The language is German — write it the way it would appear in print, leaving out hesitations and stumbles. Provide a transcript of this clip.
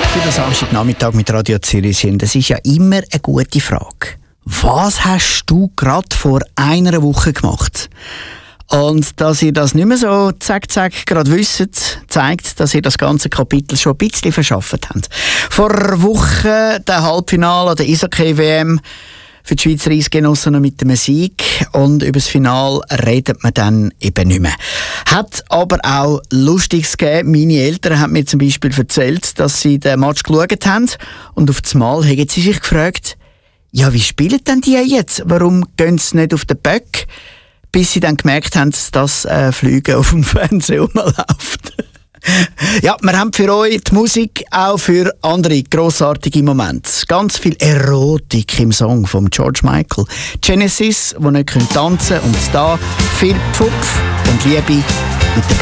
Für den Samstagnachmittag mit Radio Zürich. Das ist ja immer eine gute Frage. Was hast du gerade vor einer Woche gemacht? Und dass ihr das nicht mehr so zack gerade wisst, zeigt, dass ihr das ganze Kapitel schon ein bisschen verschafft habt. Vor einer Woche der Halbfinale der Eishockey-WM für die Schweizer Eisgenossen noch mit dem Sieg. Und über das Finale redet man dann eben nicht mehr. Hat aber auch Lustiges gegeben. Meine Eltern haben mir zum Beispiel erzählt, dass sie den Match geschaut haben. Und auf das Mal haben sie sich gefragt, ja, wie spielen denn die jetzt? Warum gehen sie nicht auf den Böck? Bis sie dann gemerkt haben, dass Flüge auf dem Fernsehen rumläuft. Ja, wir haben für euch die Musik auch für andere grossartige Momente. Ganz viel Erotik im Song von George Michael. Genesis, die nicht tanzen können. Und da viel Pfupf und Liebe mit der